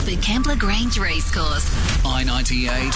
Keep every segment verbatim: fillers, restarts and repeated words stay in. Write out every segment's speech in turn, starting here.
the Kembla Grange Racecourse. I ninety-eight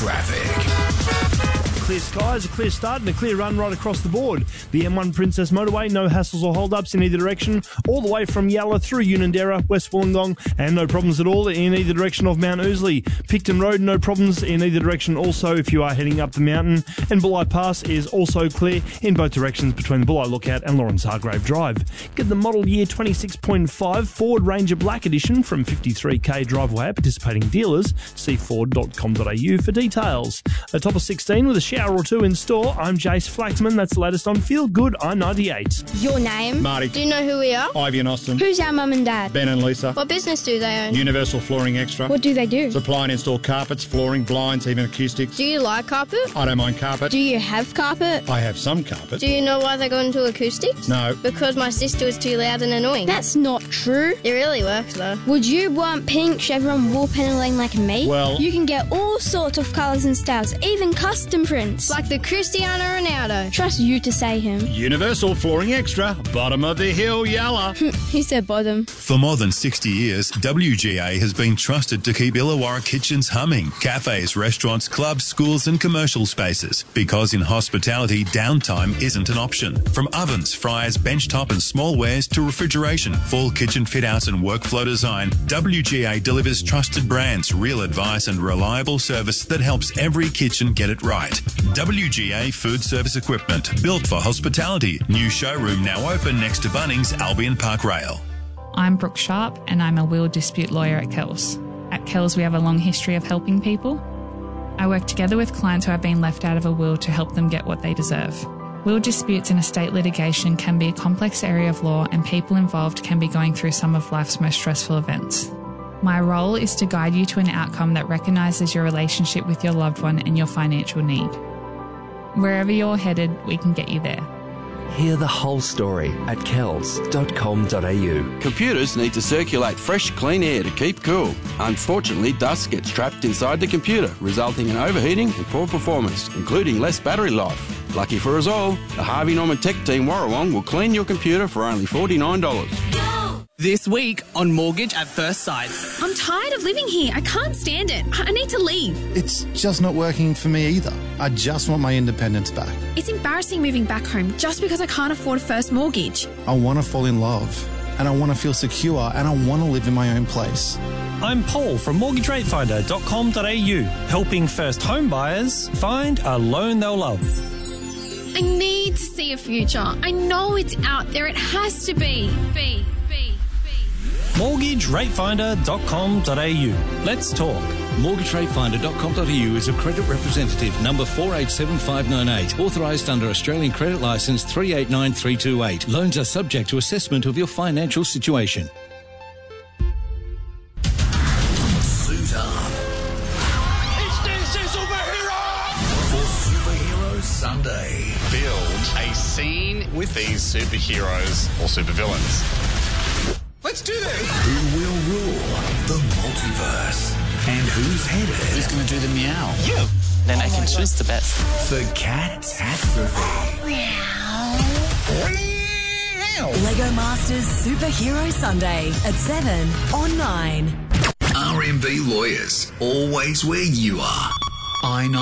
Traffic. Clear skies, a clear start and a clear run right across the board. The M one Princess Motorway, no hassles or hold-ups in either direction, all the way from Yalla through Unanderra, West Wollongong, and no problems at all in either direction of Mount Ousley. Picton Road, no problems in either direction also if you are heading up the mountain. And Bulli Pass is also clear in both directions between the Bulli Lookout and Lawrence Hargrave Drive. Get the model year twenty-six point five Ford Ranger Black Edition from fifty-three k driveway at participating dealers. See ford dot com dot a u for details. A top of sixteen with a shower or two in store. I'm Jace Flaxman. That's the latest on Feel Good I ninety-eight. Your name? Marty. Do you know who we are? Ivy and Austin. Who's our mum and dad? Ben and Lisa. What business do they own? Universal Flooring Extra. What do they do? Supply and install carpets, flooring, blinds, even acoustics. Do you like carpet? I don't mind carpet. Do you have carpet? I have some carpet. Do you know why they go into acoustics? No. Because my sister was too loud and annoying. That's not true. It really works though. Would you want pink chevron wool paneling like me? Well, you can get all sorts of colours and styles, even custom prints. Like the Cristiano Ronaldo. Trust you to say him. Universal Flooring Extra, bottom of the hill, Yalla. He said bottom. For more than sixty years, W G A has been trusted to keep Illawarra kitchens humming. Cafes, restaurants, clubs, schools and commercial spaces. Because in hospitality, downtime isn't an option. From ovens, fryers, benchtop and small wares to refrigeration, full kitchen fit-outs and workflow design, W G A delivers trusted brands, real advice and reliable service that helps every kitchen get it right. W G A Food Service Equipment, built for hospitality. New showroom now open next to Bunnings, Albion Park Rail. I'm Brooke Sharp and I'm a will dispute lawyer at Kells. At Kells we have a long history of helping people. I work together with clients who have been left out of a will to help them get what they deserve. Will disputes and estate litigation can be a complex area of law and people involved can be going through some of life's most stressful events. My role is to guide you to an outcome that recognises your relationship with your loved one and your financial need. Wherever you're headed, we can get you there. Hear the whole story at kells dot com dot a u. Computers need to circulate fresh, clean air to keep cool. Unfortunately, dust gets trapped inside the computer, resulting in overheating and poor performance, including less battery life. Lucky for us all, the Harvey Norman Tech Team Warrawong will clean your computer for only forty-nine dollars. This week on Mortgage at First Sight. I'm tired of living here. I can't stand it. I need to leave. It's just not working for me either. I just want my independence back. It's embarrassing moving back home just because I can't afford a first mortgage. I want to fall in love, and I want to feel secure, and I want to live in my own place. I'm Paul from mortgage rate finder dot com dot a u, helping first home buyers find a loan they'll love. I need to see a future. I know it's out there. It has to be. Be. mortgage rate finder dot com dot a u. Let's talk. mortgage rate finder dot com dot a u is a credit representative number four eight seven five nine eight, authorised under Australian Credit Licence three eight nine three two eight. Loans are subject to assessment of your financial situation. Suit up. It's D C Superhero! For Superhero Sunday. Build a scene with these superheroes or supervillains. Let's do this! Who will rule the multiverse? And who's headed? Who's going to do the meow? You! Then oh I can choose the best. For Catastrophe. Lego Masters Superhero Sunday at seven on nine. R M B Lawyers, always where you are. I